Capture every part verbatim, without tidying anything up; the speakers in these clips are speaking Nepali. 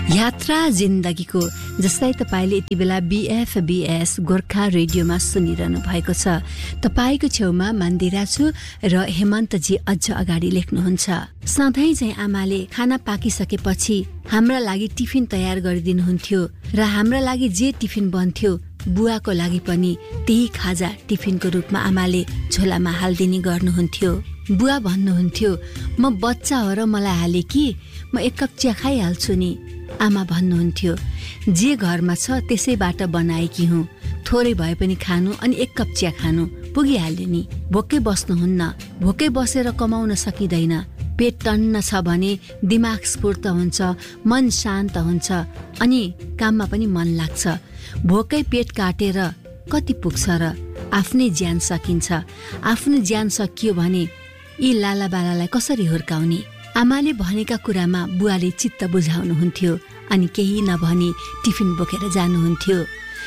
यात्रा जिन्दगीको जसलाई तपाईले यति बेला बीएफबीएस गोर्खा रेडियोमा सुनिरहनु भएको छ। तपाईको छेउमा मन्दिरा छु र हेमन्तजी अझ अगाडि लेख्नुहुन्छ। सधैँ चाहिँ आमाले खाना पाकिसकेपछि हाम्रा लागि टिफिन तयार गरिदिनुहुन्थ्यो र हाम्रा लागि जे टिफिन बन्थ्यो बुवाको लागि पनि त्यही खाजा टिफिनको रूपमा आमाले झोलामा हाल्दिने गर्नुहुन्थ्यो। बुवा भन्नुहुन्थ्यो, म बच्चा हो र मलाई हाले कि म एक कप चिया खाइहाल्छु नि। आमा भन्नुहुन्थ्यो, जे घरमा छ त्यसैबाट बनाएकी हुँ, थोरै भए पनि खानु अनि एक कप चिया खानु पुगिहाल्यो नि। भोकै बस्नुहुन्न, भोकै बसेर कमाउन सकिँदैन। पेट टन्न छ भने दिमाग स्फूर्त हुन्छ, मन शान्त हुन्छ अनि काममा पनि मन लाग्छ। भोकै पेट काटेर कति पुग्छ र? आफ्नै ज्यान सकिन्छ। आफ्नो ज्यान सकियो भने यी लालाबालालाई कसरी हुर्काउने? आमाले भनेका कुरामा बुवाले चित्त बुझाउनुहुन्थ्यो अनि केही नभनी टिफिन बोकेर जानुहुन्थ्यो।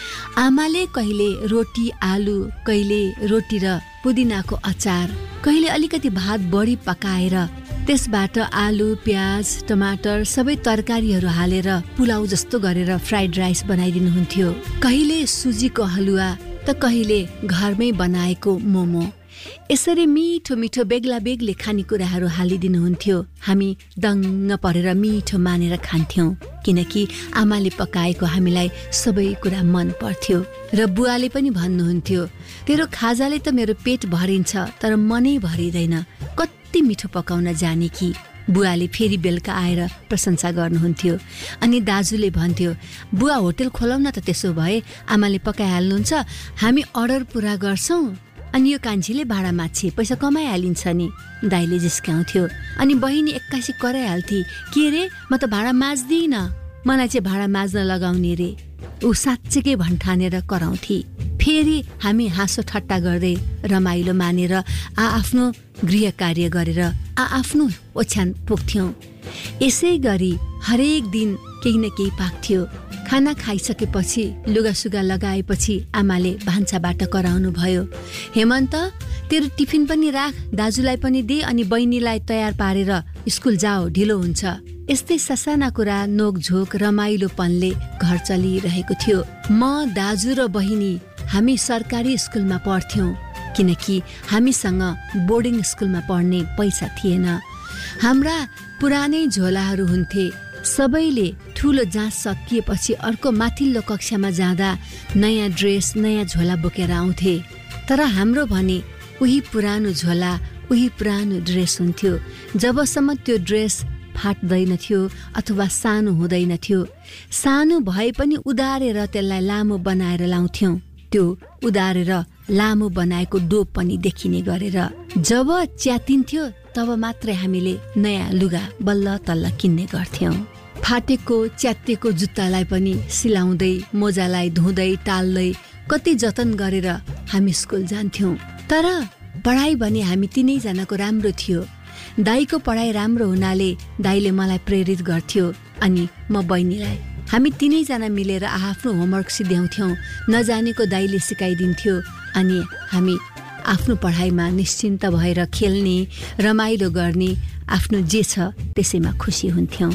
आमाले कहिले रोटी आलु, कहिले रोटी र पुदिनाको अचार, कहिले अलिकति भात बढी पकाएर त्यसबाट आलु, प्याज, टमाटर सबै तरकारीहरू हालेर पुलाउ जस्तो गरेर फ्राइड राइस बनाइदिनुहुन्थ्यो। कहिले सुजीको हलुवा त कहिले घरमै बनाएको मोमो। यसरी मिठो मिठो बेग्ला बेग्लै खानेकुराहरू हालिदिनुहुन्थ्यो। हामी दङ्ग परेर मिठो मानेर खान्थ्यौँ, किनकि आमाले पकाएको हामीलाई सबै कुरा मन पर्थ्यो। र बुवाले पनि भन्नुहुन्थ्यो, तेरो खाजाले त मेरो पेट भरिन्छ तर मनै भरिँदैन, कति मिठो पकाउन जाने कि। बुवाले फेरि बेलुका आएर प्रशंसा गर्नुहुन्थ्यो। अनि दाजुले भन्थ्यो, बुवा होटेल खोलाउन त, त्यसो भए आमाले पकाइहाल्नुहुन्छ, हामी अर्डर पुरा गर्छौँ अनि यो कान्छीले भाडा माछे पैसा कमाइहालिन्छ नि। दाइले जिस्काउँथ्यो अनि बहिनी एक्कासी कराइहाल्थे, के रे म त भाडा माझ्दिन, मलाई चाहिँ भाडा माझ्न लगाउने रे। ऊ साँच्चैकै भन्ठानेर कराउँथे। फेरि हामी हाँसो ठट्टा गर्दै रमाइलो मानेर आ आफ्नो गृह कार्य गरेर आ आफ्नो ओछ्यान पुग्थ्यौँ। यसै गरी हरेक दिन केही न केही पाक्थ्यो। खाना खाइसकेपछि लुगासुगा लगाएपछि आमाले भान्साबाट कराउनु भयो, हेमन्त तेरो टिफिन पनि राख, दाजुलाई पनि दे अनि बहिनीलाई तयार पारेर स्कुल जाओ, ढिलो हुन्छ। यस्तै ससाना कुरा नोकझोक रमाइलोपनले घर चलिरहेको थियो। म, दाजु र बहिनी हामी सरकारी स्कुलमा पढ्थ्यौँ, किनकि हामीसँग बोर्डिङ स्कुलमा पढ्ने पैसा थिएन। हाम्रा पुरानै झोलाहरू हुन्थे। सबैले ठुलो जाँच सकिएपछि अर्को माथिल्लो कक्षामा जाँदा नयाँ ड्रेस नयाँ झोला बोकेर आउँथे। तर हाम्रो भने उही पुरानो झोला, उही पुरानो ड्रेस हुन्थ्यो। जबसम्म त्यो ड्रेस फाट्दैन थियो अथवा सानो हुँदैन थियो, सानो भए पनि उदारेर त्यसलाई लामो बनाएर लाउँथ्यौँ। त्यो उदारेर लामो बनाएको डोप पनि देखिने गरेर जब च्यातिन्थ्यो तब मात्रै हामीले नयाँ लुगा बल्ल तल्ल किन्ने गर्थ्यौँ। फाटेको च्यातिएको जुत्तालाई पनि सिलाउँदै, मोजालाई धुँदै टाल्दै कति जतन गरेर हामी स्कुल जान्थ्यौँ। तर पढाइ भने हामी तिनैजनाको राम्रो थियो। दाइको पढाइ राम्रो हुनाले दाइले मलाई प्रेरित गर्थ्यो अनि म बहिनीलाई। हामी तिनैजना मिलेर आफ्नो होमवर्क सिध्याउँथ्यौँ, नजानेको दाइले सिकाइदिन्थ्यो अनि हामी आफ्नो पढाइमा निश्चिन्त भएर खेल्ने, रमाइलो गर्ने, आफ्नो जे छ त्यसैमा खुसी हुन्थ्यौँ।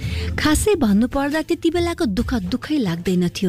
खासै भन्नुपर्दा त्यति बेलाको दुःख दुःखै लाग्दैन थियो।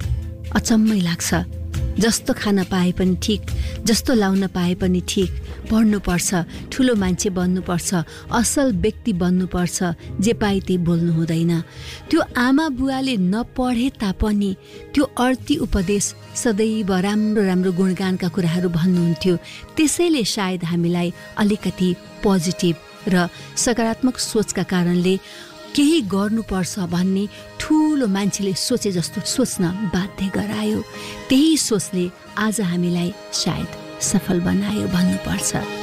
अचम्मै लाग्छ, जस्तो खान पाए पनि ठिक, जस्तो लाउन पाए पनि ठिक, पढ्नुपर्छ, ठुलो मान्छे बन्नुपर्छ, असल व्यक्ति बन्नुपर्छ, जे पाए त्यही बोल्नु हुँदैन। त्यो आमा बुवाले नपढे तापनि त्यो अर्थी उपदेश सदैव राम्रो राम्रो गुणगानका कुराहरू भन्नुहुन्थ्यो। त्यसैले सायद हामीलाई अलिकति पोजिटिभ र सकारात्मक सोचका कारणले केही गर्नुपर्छ भन्ने ठुलो मान्छेले सोचे जस्तो सोच्न बाध्य गरायो। त्यही सोचले आज हामीलाई सायद सफल बनायो भन्नुपर्छ।